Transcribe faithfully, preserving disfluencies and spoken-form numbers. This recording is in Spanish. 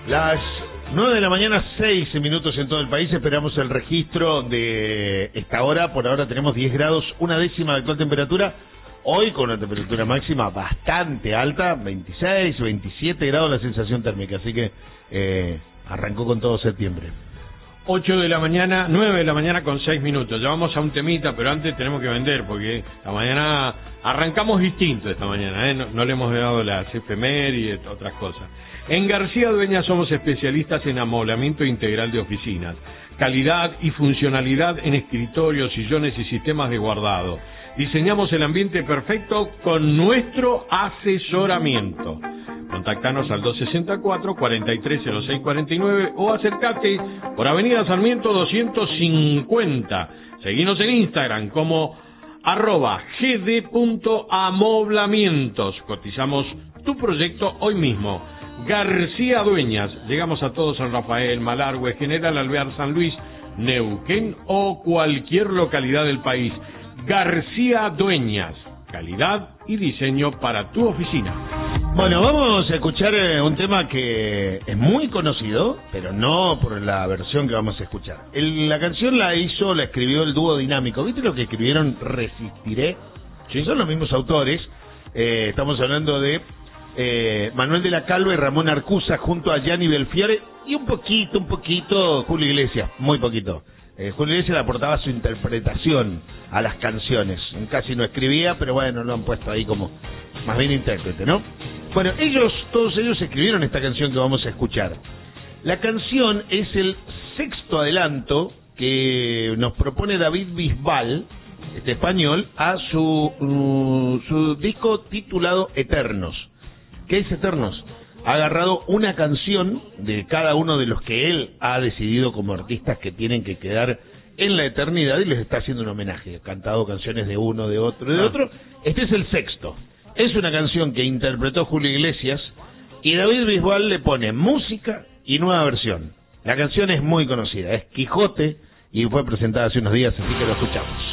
Las nueve de la mañana, seis minutos en todo el país. Esperamos el registro de esta hora. Por ahora tenemos diez grados, una décima de actual temperatura. Hoy con una temperatura máxima bastante alta, veintiséis, veintisiete grados la sensación térmica. Así que eh, arrancó con todo septiembre. ocho de la mañana, nueve de la mañana con seis minutos. Ya vamos a un temita, pero antes tenemos que vender, porque la mañana arrancamos distinto esta mañana, ¿eh? No, no le hemos dado las efemérides y otras cosas. En García Dueñas somos especialistas en amoblamiento integral de oficinas, calidad y funcionalidad en escritorios, sillones y sistemas de guardado. Diseñamos el ambiente perfecto con nuestro asesoramiento. Contactanos al dos seis cuatro, cuatro tres cero seis cuatro nueve o acércate por Avenida Sarmiento doscientos cincuenta. Seguinos en Instagram como arroba gd.amoblamientos. Cotizamos tu proyecto hoy mismo. García Dueñas. Llegamos a todos: San Rafael, Malargüe, General Alvear, San Luis, Neuquén o cualquier localidad del país. García Dueñas. Calidad y diseño para tu oficina. Bueno, vamos a escuchar eh, un tema que es muy conocido, pero no por la versión que vamos a escuchar. El, la canción la hizo, la escribió el dúo Dinámico. ¿Viste lo que escribieron Resistiré? Sí. Son los mismos autores. Eh, estamos hablando de eh, Manuel de la Calva y Ramón Arcusa junto a Gianni Belfiore y un poquito, un poquito Julio Iglesias, muy poquito. Eh, Julio Iglesias le aportaba su interpretación a las canciones. Casi no escribía, pero bueno, lo han puesto ahí como más bien intérprete, ¿no? Bueno, ellos, todos ellos escribieron esta canción que vamos a escuchar. La canción es el sexto adelanto que nos propone David Bisbal, este español, a su, uh, su disco titulado Eternos. ¿Qué es Eternos? Ha agarrado una canción de cada uno de los que él ha decidido como artistas que tienen que quedar en la eternidad y les está haciendo un homenaje. Ha cantado canciones de uno, de otro, de otro. Este es el sexto. Es una canción que interpretó Julio Iglesias y David Bisbal le pone música y nueva versión. La canción es muy conocida, es Quijote y fue presentada hace unos días, así que lo escuchamos.